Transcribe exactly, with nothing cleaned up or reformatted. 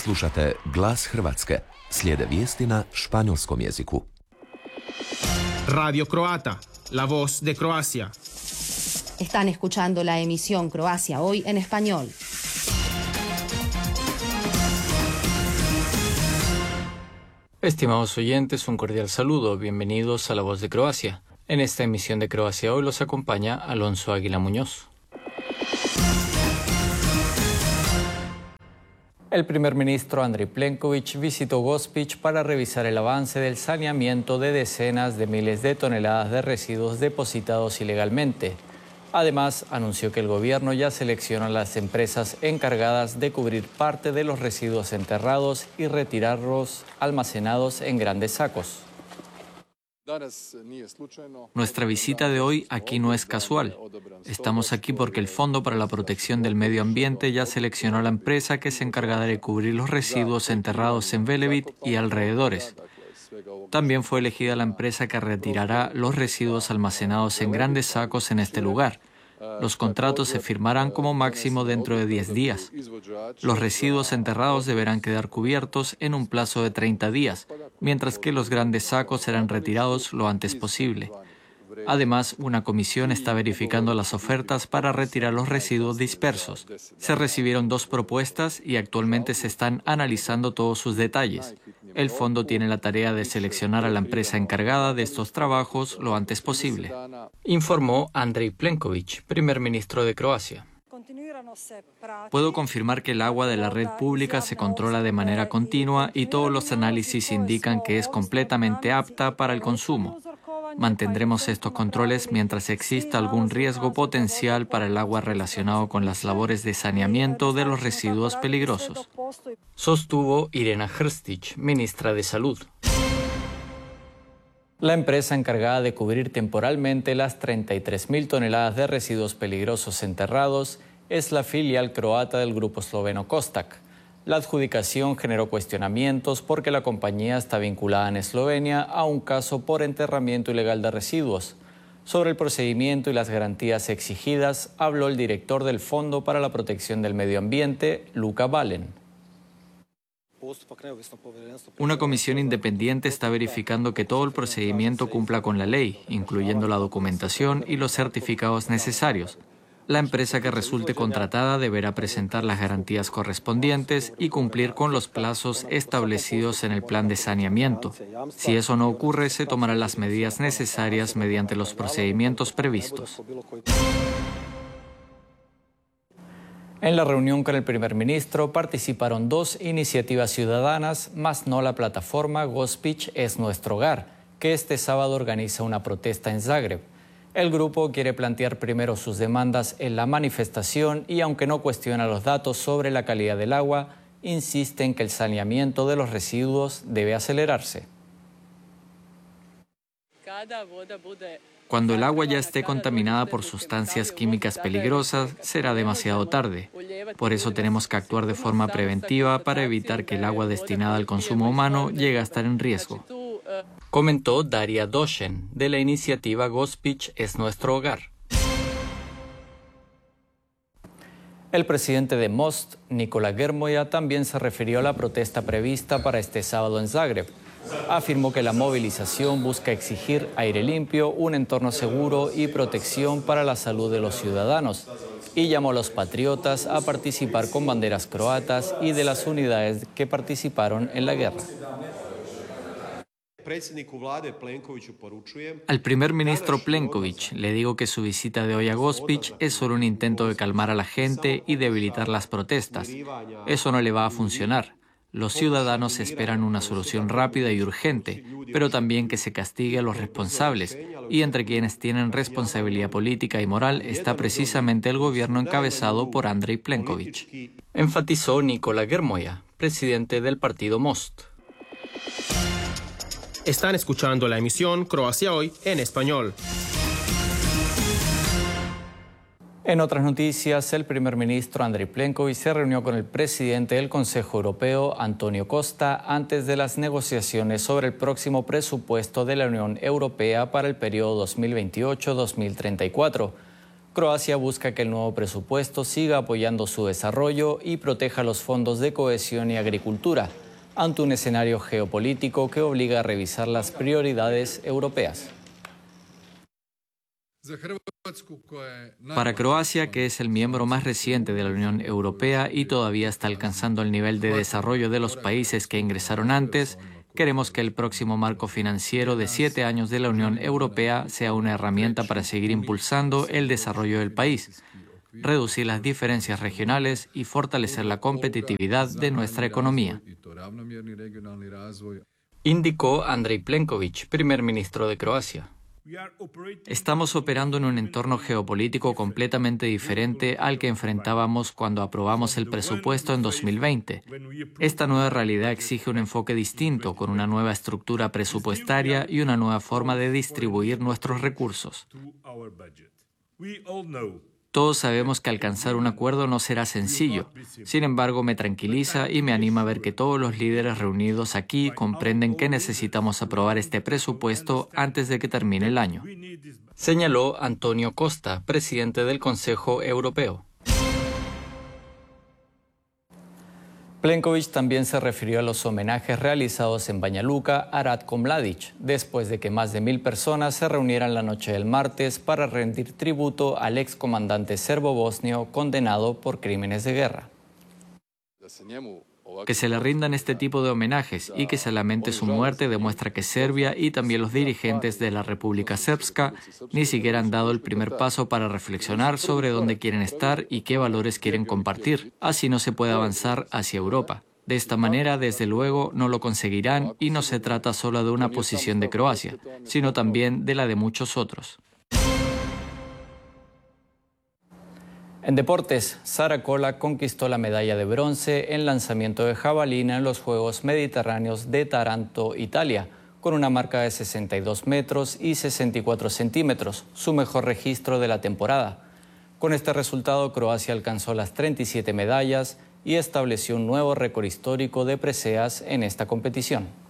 Slušate Glas Hrvatske. Slijede vijesti na španjolskom jeziku. Radio Croata, la voz de Croacia. Están escuchando la emisión Croacia Hoy en español. Estimados oyentes, un cordial saludo. Bienvenidos a La Voz de Croacia. En esta emisión de Croacia Hoy los acompaña Alonso Águila Muñoz. El primer ministro Andrej Plenković visitó Gospić para revisar el avance del saneamiento de decenas de miles de toneladas de residuos depositados ilegalmente. Además, anunció que el gobierno ya selecciona las empresas encargadas de cubrir parte de los residuos enterrados y retirarlos almacenados en grandes sacos. Nuestra visita de hoy aquí no es casual. Estamos aquí porque el Fondo para la Protección del Medio Ambiente ya seleccionó a la empresa que se encargará de cubrir los residuos enterrados en Velebit y alrededores. También fue elegida la empresa que retirará los residuos almacenados en grandes sacos en este lugar. Los contratos se firmarán como máximo dentro de diez días. Los residuos enterrados deberán quedar cubiertos en un plazo de treinta días, mientras que los grandes sacos serán retirados lo antes posible. Además, una comisión está verificando las ofertas para retirar los residuos dispersos. Se recibieron dos propuestas y actualmente se están analizando todos sus detalles. El fondo tiene la tarea de seleccionar a la empresa encargada de estos trabajos lo antes posible, informó Andrej Plenković, primer ministro de Croacia. Puedo confirmar que el agua de la red pública se controla de manera continua y todos los análisis indican que es completamente apta para el consumo. Mantendremos estos controles mientras exista algún riesgo potencial para el agua relacionado con las labores de saneamiento de los residuos peligrosos, sostuvo Irena Hrstić, ministra de Salud. La empresa encargada de cubrir temporalmente las treinta y tres mil toneladas de residuos peligrosos enterrados es la filial croata del grupo esloveno Kostak. La adjudicación generó cuestionamientos porque la compañía está vinculada en Eslovenia a un caso por enterramiento ilegal de residuos. Sobre el procedimiento y las garantías exigidas, habló el director del Fondo para la Protección del Medio Ambiente, Luka Valen. Una comisión independiente está verificando que todo el procedimiento cumpla con la ley, incluyendo la documentación y los certificados necesarios. La empresa que resulte contratada deberá presentar las garantías correspondientes y cumplir con los plazos establecidos en el plan de saneamiento. Si eso no ocurre, se tomarán las medidas necesarias mediante los procedimientos previstos. En la reunión con el primer ministro participaron dos iniciativas ciudadanas, más no la plataforma Gospić es nuestro hogar, que este sábado organiza una protesta en Zagreb. El grupo quiere plantear primero sus demandas en la manifestación y, aunque no cuestiona los datos sobre la calidad del agua, insiste en que el saneamiento de los residuos debe acelerarse. Cuando el agua ya esté contaminada por sustancias químicas peligrosas, será demasiado tarde. Por eso tenemos que actuar de forma preventiva para evitar que el agua destinada al consumo humano llegue a estar en riesgo, comentó Daria Doshen, de la iniciativa Gospić es nuestro hogar. El presidente de Most, Nikola Grmoja, también se refirió a la protesta prevista para este sábado en Zagreb. Afirmó que la movilización busca exigir aire limpio, un entorno seguro y protección para la salud de los ciudadanos, y llamó a los patriotas a participar con banderas croatas y de las unidades que participaron en la guerra. Al primer ministro Plenković le digo que su visita de hoy a Gospić es solo un intento de calmar a la gente y debilitar las protestas. Eso no le va a funcionar. Los ciudadanos esperan una solución rápida y urgente, pero también que se castigue a los responsables, y entre quienes tienen responsabilidad política y moral está precisamente el gobierno encabezado por Andrej Plenković, enfatizó Nikola Grmoja, presidente del partido Most. Están escuchando la emisión Croacia Hoy en español. En otras noticias, el primer ministro Andrej Plenković se reunió con el presidente del Consejo Europeo, Antonio Costa, antes de las negociaciones sobre el próximo presupuesto de la Unión Europea para el periodo dos mil veintiocho a dos mil treinta y cuatro. Croacia busca que el nuevo presupuesto siga apoyando su desarrollo y proteja los fondos de cohesión y agricultura, ante un escenario geopolítico que obliga a revisar las prioridades europeas. Para Croacia, que es el miembro más reciente de la Unión Europea y todavía está alcanzando el nivel de desarrollo de los países que ingresaron antes, queremos que el próximo marco financiero de siete años de la Unión Europea sea una herramienta para seguir impulsando el desarrollo del país, reducir las diferencias regionales y fortalecer la competitividad de nuestra economía, indicó Andrej Plenković, primer ministro de Croacia. Estamos operando en un entorno geopolítico completamente diferente al que enfrentábamos cuando aprobamos el presupuesto en dos mil veinte. Esta nueva realidad exige un enfoque distinto, con una nueva estructura presupuestaria y una nueva forma de distribuir nuestros recursos. Todos sabemos que alcanzar un acuerdo no será sencillo. Sin embargo, me tranquiliza y me anima a ver que todos los líderes reunidos aquí comprenden que necesitamos aprobar este presupuesto antes de que termine el año, señaló Antonio Costa, presidente del Consejo Europeo. Plenković también se refirió a los homenajes realizados en Banja Luka a Ratko Mladić, después de que más de mil personas se reunieran la noche del martes para rendir tributo al excomandante serbo-bosnio condenado por crímenes de guerra. Que se le rindan este tipo de homenajes y que se lamente su muerte demuestra que Serbia y también los dirigentes de la República Srpska ni siquiera han dado el primer paso para reflexionar sobre dónde quieren estar y qué valores quieren compartir. Así no se puede avanzar hacia Europa. De esta manera, desde luego, no lo conseguirán y no se trata solo de una posición de Croacia, sino también de la de muchos otros. En deportes, Sara Kola conquistó la medalla de bronce en lanzamiento de jabalina en los Juegos Mediterráneos de Taranto, Italia, con una marca de sesenta y dos metros y sesenta y cuatro centímetros, su mejor registro de la temporada. Con este resultado, Croacia alcanzó las treinta y siete medallas y estableció un nuevo récord histórico de preseas en esta competición.